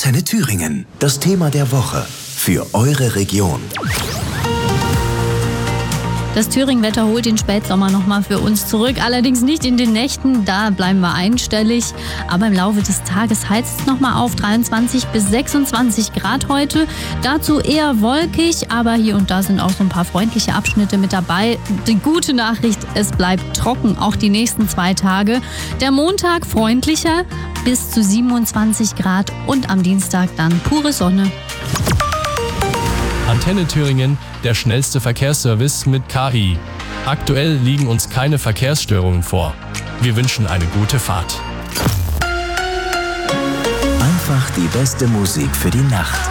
Antenne Thüringen. Das Thema der Woche für eure Region. Das Thüringen-Wetter holt den Spätsommer nochmal für uns zurück. Allerdings nicht in den Nächten, da bleiben wir einstellig. Aber im Laufe des Tages heizt es nochmal auf. 23 bis 26 Grad heute. Dazu eher wolkig, aber hier und da sind auch so ein paar freundliche Abschnitte mit dabei. Die gute Nachricht, es bleibt trocken, auch die nächsten 2 Tage. Der Montag freundlicher, bis zu 27 Grad und am Dienstag dann pure Sonne. Antenne Thüringen, der schnellste Verkehrsservice mit KI. Aktuell liegen uns keine Verkehrsstörungen vor. Wir wünschen eine gute Fahrt. Einfach die beste Musik für die Nacht.